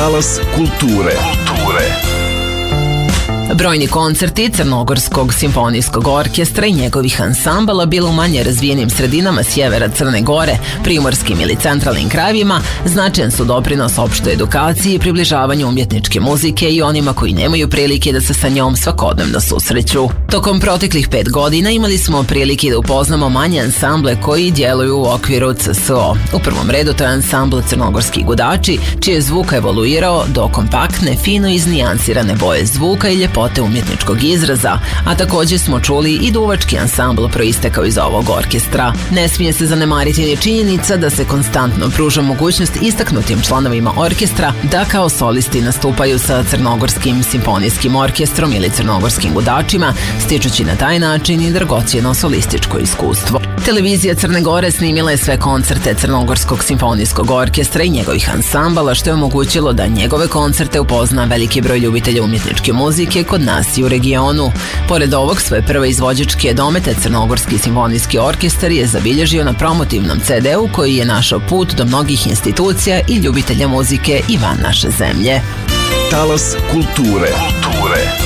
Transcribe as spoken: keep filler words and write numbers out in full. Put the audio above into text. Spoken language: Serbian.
Talas kulture. Kulture. Brojni koncerti Crnogorskog simfonijskog orkestra i njegovih ansambala bilo u manje razvijenim sredinama sjevera Crne Gore, primorskim ili centralnim krajevima, značajan su doprinos opštoj edukaciji i približavanju umjetničke muzike i onima koji nemaju prilike da se sa njom svakodnevno susreću. Tokom proteklih pet godina imali smo prilike da upoznamo manje ansamble koji djeluju u okviru C S O. U prvom redu to je ansambl Crnogorski gudači, čiji je zvuk evoluirao do kompaktne, fino iznijansirane boje zvuka i ljepote umjetničkog izraza, a također smo čuli i duvački ansambl proistekao iz ovog orkestra. Ne smije se zanemariti ni činjenica da se konstantno pruža mogućnost istaknutim članovima orkestra da kao solisti nastupaju sa Crnogorskim simfonijskim orkestrom ili Crnogorskim gudačima, stičući na taj način i dragocjeno solističko iskustvo. Televizija Crne Gore snimila je sve koncerte Crnogorskog simfonijskog orkestra i njegovih ansambala, što je omogućilo da njegove koncerte upozna veliki broj ljubitelja umjetničke muzike kod nas i u regionu. Pored ovog, svoje prve izvođačke domete Crnogorski simfonijski orkestar je zabilježio na promotivnom C D-u koji je našao put do mnogih institucija i ljubitelja muzike i van naše zemlje. Talas kulture. Kulture.